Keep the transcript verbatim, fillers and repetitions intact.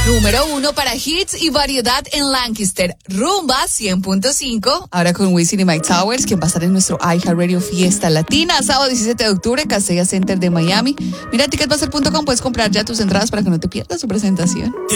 Número uno para hits y variedad en Lancaster. Rumba cien punto cinco. Ahora con Wisin y Mike Towers, quien va a estar en nuestro iHeartRadio Fiesta Latina, sábado diecisiete de octubre, Casella Center de Miami. Mira, ticketmaster punto com, puedes comprar ya tus entradas para que no te pierdas su presentación.